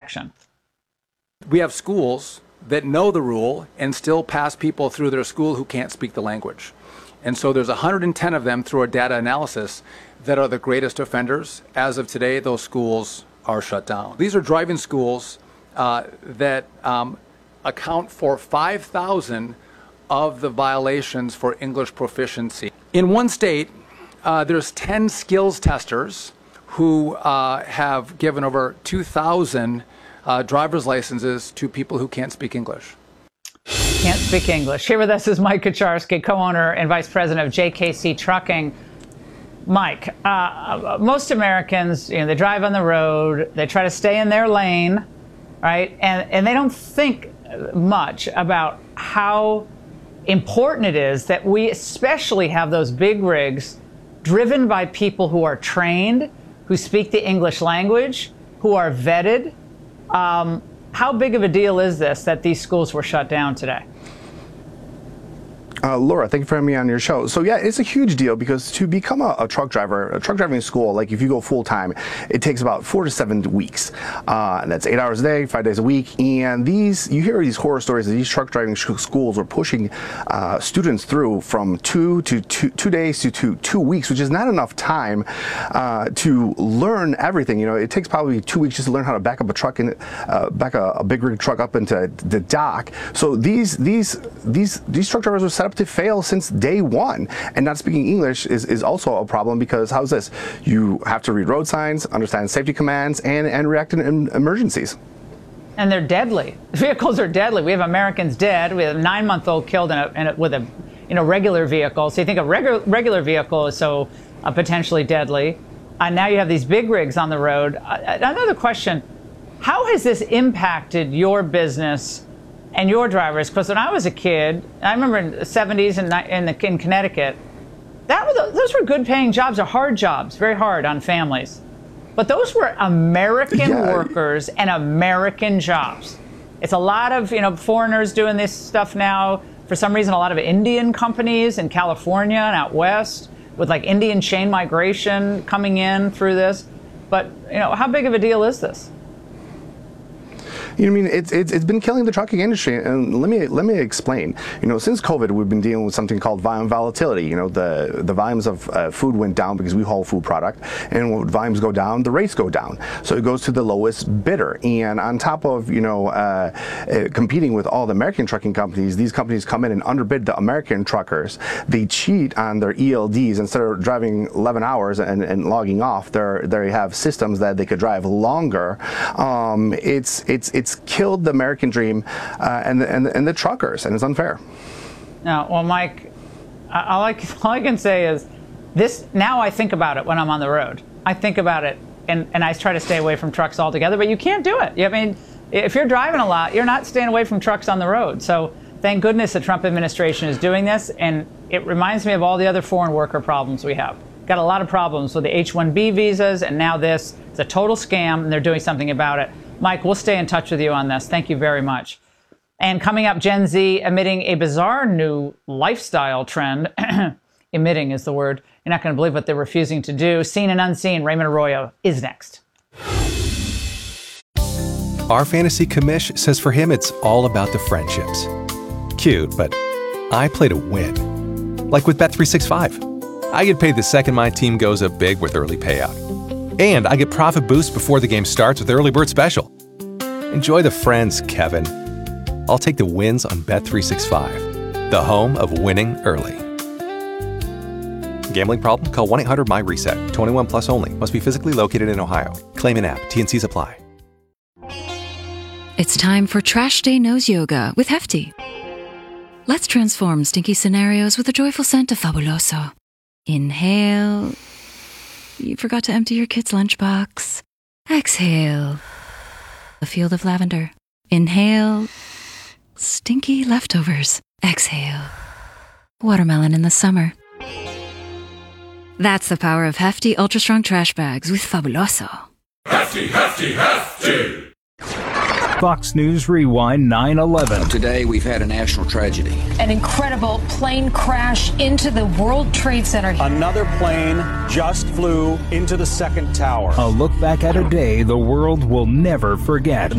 protection? We have schools that know the rule and still pass people through their school who can't speak the language. And so there's 110 of them through our data analysis that are the greatest offenders. As of today, those schools are shut down. These are driving schools that account for 5,000 of the violations for English proficiency. In one state, there's 10 skills testers who have given over 2,000 driver's licenses to people who can't speak English. Can't speak English. Here with us is Mike Kucharski, co-owner and vice president of JKC Trucking. Mike, most Americans, they drive on the road, they try to stay in their lane, right? And they don't think much about how important it is that we especially have those big rigs driven by people who are trained, who speak the English language, who are vetted. How big of a deal is this that these schools were shut down today? Laura, thank you for having me on your show. So yeah, it's a huge deal because to become a truck driver, a truck driving school, like if you go full time, it takes about 4 to 7 weeks. And that's 8 hours a day, 5 days a week. And you hear these horror stories that these truck driving schools are pushing students through from 2 days to 2 weeks, which is not enough time to learn everything. It takes probably 2 weeks just to learn how to back up a truck and back a big rig truck up into the dock. So these truck drivers were set up to fail since day one, and not speaking English is also a problem because how's this? You have to read road signs, understand safety commands, and react in emergencies. And they're deadly. Vehicles are deadly. We have Americans dead. We have a 9-month-old killed with a regular vehicle. So you think a regular vehicle is so potentially deadly. And now you have these big rigs on the road. Another question: how has this impacted your business and your drivers? Because when I was a kid, I remember in the 70s in Connecticut, those were good-paying jobs, or hard jobs, very hard on families. But those were American workers and American jobs. It's a lot of foreigners doing this stuff now. For some reason, a lot of Indian companies in California and out west with like Indian chain migration coming in through this. But how big of a deal is this? It's been killing the trucking industry, and let me explain. Since COVID, we've been dealing with something called volume volatility. The volumes of food went down because we haul food product, and when volumes go down, the rates go down. So it goes to the lowest bidder. And on top of competing with all the American trucking companies, these companies come in and underbid the American truckers. They cheat on their ELDs. Instead of driving 11 hours and logging off, they have systems that they could drive longer. It's killed the American dream and the truckers, and it's unfair. Now, well, Mike, all I can say is this. Now I think about it when I'm on the road. I think about it, and I try to stay away from trucks altogether. But you can't do it. If you're driving a lot, you're not staying away from trucks on the road. So thank goodness the Trump administration is doing this, and it reminds me of all the other foreign worker problems we have. Got a lot of problems with the H-1B visas, and now this. It's a total scam, and they're doing something about it. Mike, we'll stay in touch with you on this. Thank you very much. And coming up, Gen Z emitting a bizarre new lifestyle trend. Emitting is the word. You're not going to believe what they're refusing to do. Seen and unseen, Raymond Arroyo is next. Our fantasy commish says for him it's all about the friendships. Cute, but I play to win. Like with Bet365. I get paid the second my team goes up big with early payout. And I get profit boost before the game starts with Early Bird Special. Enjoy the friends, Kevin. I'll take the wins on Bet365, the home of winning early. Gambling problem? Call 1-800-MY-RESET. 21 plus only. Must be physically located in Ohio. Claim in app. T&Cs apply. It's time for Trash Day Nose Yoga with Hefty. Let's transform stinky scenarios with a joyful scent of Fabuloso. Inhale. You forgot to empty your kid's lunchbox. Exhale. A field of lavender. Inhale. Stinky leftovers. Exhale. Watermelon in the summer. That's the power of Hefty Ultra Strong Trash Bags with Fabuloso. Hefty, hefty, hefty! Fox News Rewind 9/11. Today we've had a national tragedy. An incredible plane crash into the World Trade Center. Another plane just flew into the second tower. A look back at a day the world will never forget.